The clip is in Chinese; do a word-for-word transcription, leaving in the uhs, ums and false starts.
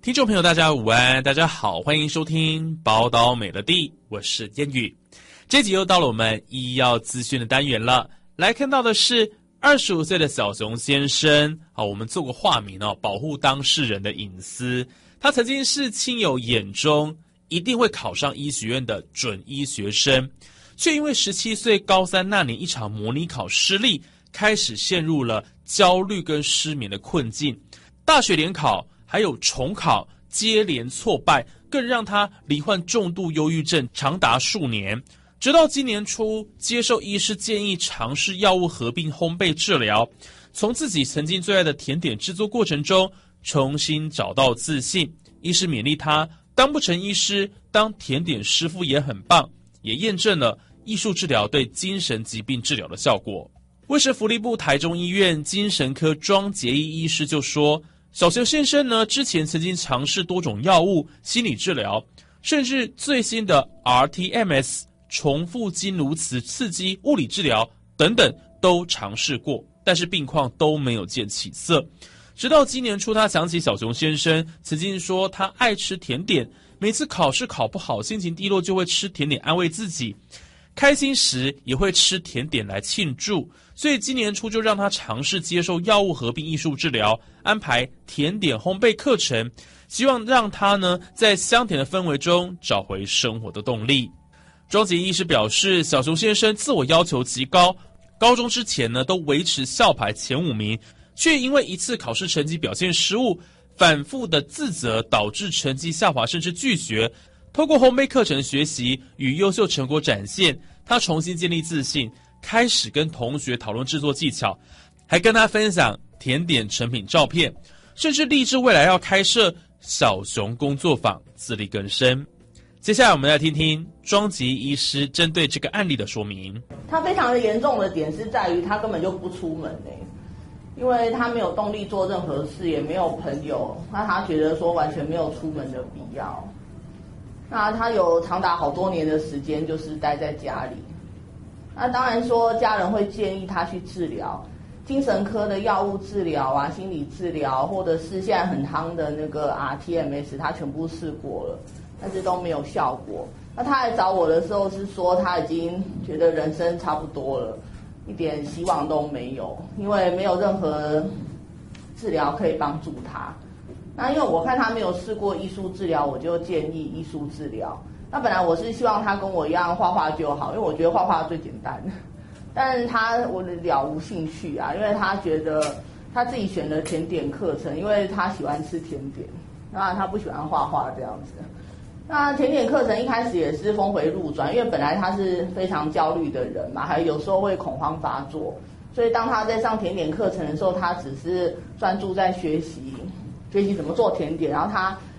听众朋友大家午安，大家好，欢迎收听宝岛美乐地，我是燕语。这集又到了我们医药资讯的单元了，来看到的是二十五岁的小熊先生啊，我们做过化名哦，保护当事人的隐私。他曾经是亲友眼中一定会考上医学院的准医学生，却因为十七岁高三那年一场模拟考失利，开始陷入了焦虑跟失眠的困境。大学联考还有重考接连挫败，更让他罹患重度忧郁症长达数年。直到今年初接受医师建议尝试药物合并烘焙治疗，从自己曾经最爱的甜点制作过程中重新找到自信。医师勉励他，当不成医师，当甜点师傅也很棒，也验证了艺术治疗对精神疾病治疗的效果。卫生福利部台中医院精神科庄杰义医师就说，小熊先生呢，之前曾经尝试多种药物、心理治疗，甚至最新的 R T M S 重复经颅磁刺激物理治疗等等都尝试过，但是病况都没有见起色。直到今年初，他想起小熊先生曾经说他爱吃甜点，每次考试考不好，心情低落就会吃甜点安慰自己，开心时也会吃甜点来庆祝，所以今年初就让他尝试接受药物合并艺术治疗，安排甜点烘焙课程，希望让他呢在香甜的氛围中找回生活的动力。庄杰医师表示，小熊先生自我要求极高，高中之前呢都维持校排前五名，却因为一次考试成绩表现失误，反复的自责，导致成绩下滑甚至拒学。透过烘焙课程学习与优秀成果展现，他重新建立自信，开始跟同学讨论制作技巧，还跟他分享甜点成品照片，甚至立志未来要开设小熊工作坊，自力更生。接下来我们来听听庄杰医师针对这个案例的说明。 他非常的严重的点是在于他根本就不出门欸，因为他没有动力做任何事，也没有朋友，那他觉得说完全没有出门的必要。那他有长达好多年的时间就是待在家里。那当然说家人会建议他去治疗，精神科的药物治疗啊、心理治疗，或者是现在很夯的那个 R T M S， 他全部试过了，但是都没有效果。那他来找我的时候是说他已经觉得人生差不多了，一点希望都没有，因为没有任何治疗可以帮助他。那因为我看他没有试过艺术治疗，我就建议艺术治疗。那本来我是希望他跟我一样画画就好，因为我觉得画画最简单。但是他我了无兴趣啊，因为他觉得他自己选了甜点课程，因为他喜欢吃甜点，那他不喜欢画画这样子。那甜点课程一开始也是峰回路转，因为本来他是非常焦虑的人嘛，还有时候会恐慌发作，所以当他在上甜点课程的时候，他只是专注在学习学习怎么做甜点，然后他